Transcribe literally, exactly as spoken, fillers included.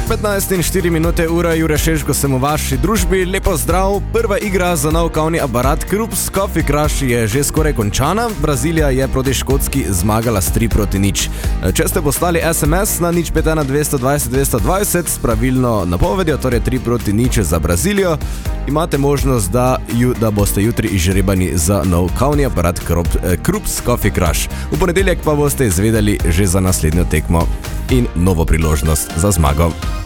petnajst in štiri minute ura, Jure Šeško sem v vaši družbi. Lepo zdrav. Prva igra za nov kavni aparat Krups Coffee Crush je že skoraj končana. Brazilija je proti Škotski zmagala s tri proti nič. Če ste poslali es em es na nič pet ena dvesto dvajset dvesto dvajset s pravilno napovedjo, torej tri proti nič za Brazilijo, imate možnost, da, ju, da boste jutri izžrebani za nov kavni aparat Krups Coffee Crush. V ponedeljek pa boste izvedeli že za naslednjo tekmo in novo priložnost za zmago.